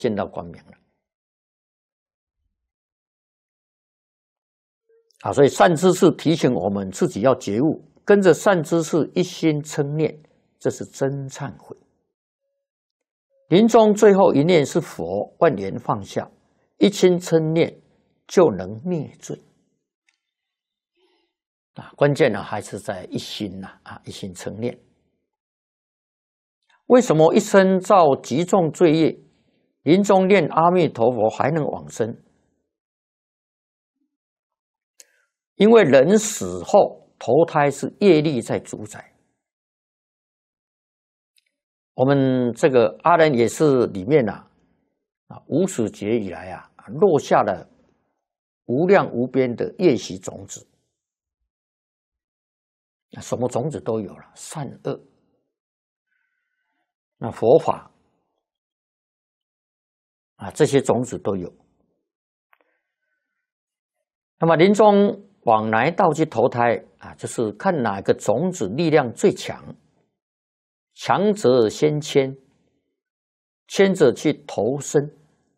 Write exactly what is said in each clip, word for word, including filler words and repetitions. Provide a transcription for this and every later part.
见到光明了。啊，所以善知识提醒我们自己要觉悟，跟着善知识一心称念，这是真忏悔。临终最后一念是佛，万缘放下，一心称念就能灭罪。啊，关键呢还是在一心呐，啊，一心称念。为什么一生造极重罪业，临终念阿弥陀佛还能往生？因为人死后投胎是业力在主宰。我们这个阿人也是里面啊，啊无始劫以来啊，落下了无量无边的业习种子，什么种子都有了，善恶，那佛法啊这些种子都有。那么临终往哪一道去投胎啊？就是看哪个种子力量最强，强者先迁，迁者去投生。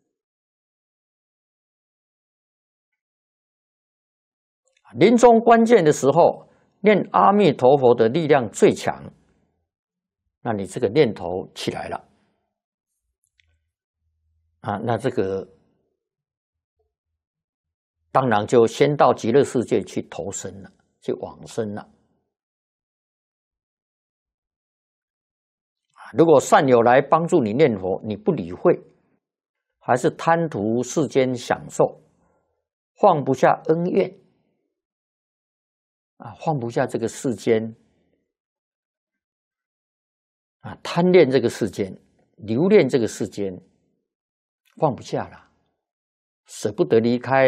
临终关键的时候，念阿弥陀佛的力量最强，那你这个念头起来了啊，那这个当然就先到极乐世界去投生了，去往生了。如果善友来帮助你念佛，你不理会，还是贪图世间享受，放不下恩怨啊，放不下这个世间啊，贪恋这个世间，留恋这个世间，放不下了，舍不得离开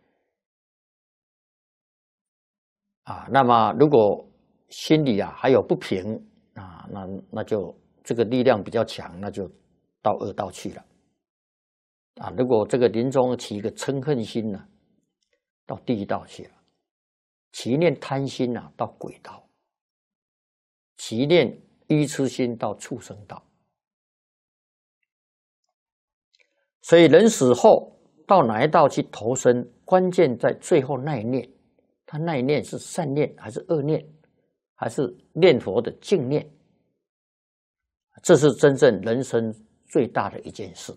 啊。那么如果心里啊还有不平啊，那那就这个力量比较强，那就到恶道去了啊。如果这个临终起一个嗔恨心呢、啊，到地狱道去了；起念贪心啊，到鬼道；起念愚痴心到畜生道。所以人死后到哪一道去投生，关键在最后那一念，他那一念是善念还是恶念，还是念佛的净念？这是真正人生最大的一件事。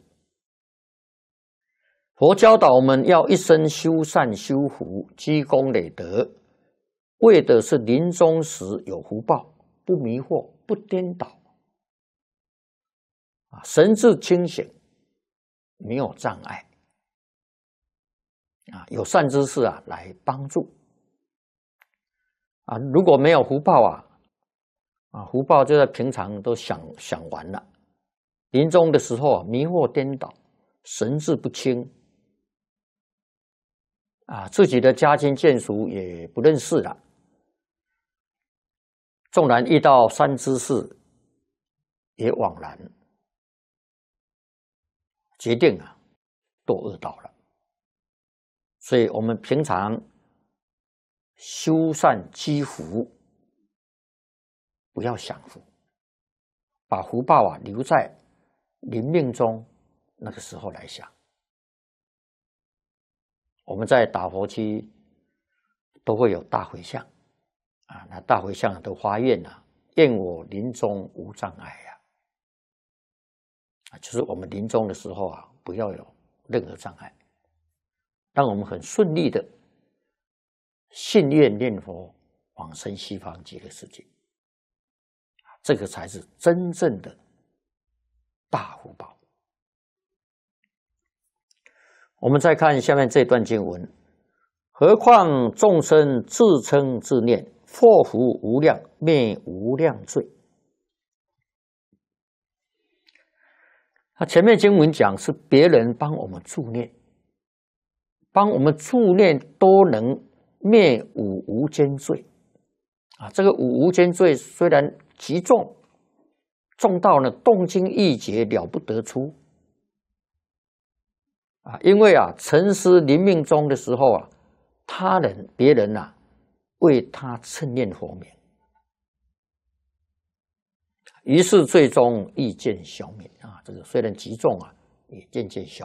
佛教导我们要一生修善修福，积功累德，为的是临终时有福报，不迷惑，不颠倒，神志清醒，没有障碍啊，有善知识啊来帮助啊。如果没有福报啊，啊福报就在平常都享享完了，临终的时候啊迷惑颠倒，神志不清啊，自己的家亲眷属也不认识了。纵然遇到善知识，也枉然，决定啊堕恶道了。所以我们平常修善积福，不要享福，把福报啊留在临命中那个时候来想。我们在打佛区都会有大回向啊，那大回向都发愿啊，愿我临终无障碍呀、啊，就是我们临终的时候啊，不要有任何障碍，让我们很顺利的信愿念佛，往生西方极乐世界，这个才是真正的大福报。我们再看下面这段经文，何况众生自称自念，祸福无量，灭无量罪。他前面经文讲是别人帮我们助念，帮我们助念都能灭五无间罪啊。这个五无间罪虽然极重，重到呢动经意劫了不得出啊，因为啊，沉思临命终的时候啊，他人别人呐、啊，为他称念佛名，于是最终意见消泯啊。这个虽然极重啊， 也渐渐消